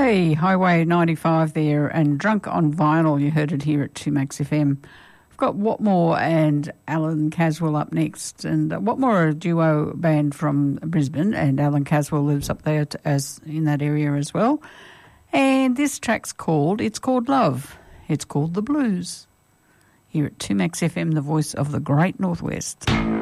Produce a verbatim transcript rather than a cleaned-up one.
Okay, Highway ninety-five there, and Drunk on Vinyl, you heard it here at two Max F M. I've got Whatmore and Alan Caswell up next, and Whatmore are a duo band from Brisbane, and Alan Caswell lives up there to, as in that area as well. And this track's called, it's called Love. It's called The Blues. Here at two Max F M, the voice of the Great Northwest.